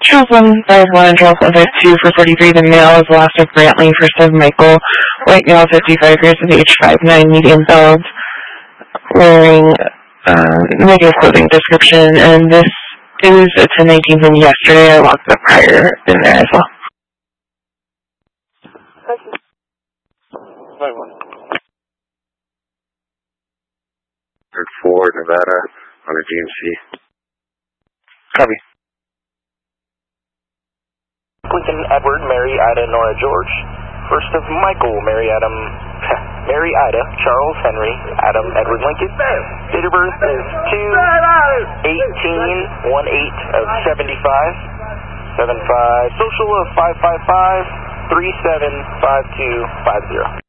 Charles 151, Charles 152 for 43. The male is last of Brantley, first of Michael. White male, 55 years of age, 5'9", medium build, wearing negative clothing description. And this is a 1019 from yesterday. I locked the prior in there as well. Ford, Nevada, on a GMC. Copy. Lincoln, Edward, Mary, Ida, Nora, George. First of Michael, Mary, Ida, Charles, Henry, Adam, Edward, Lincoln. Date of birth is 2/18/18 of 75. 75. Social of 555-375250.